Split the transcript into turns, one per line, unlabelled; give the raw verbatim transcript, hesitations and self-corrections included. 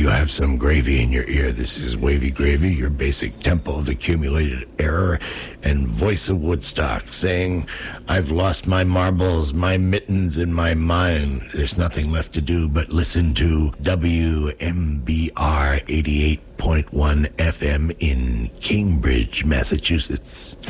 you have some gravy in your ear. This is Wavy Gravy, your basic temple of accumulated error and voice of Woodstock, saying, I've lost my marbles, my mittens, and my mind. There's nothing left to do but listen to W M B R eighty-eight point one F M in Cambridge, Massachusetts.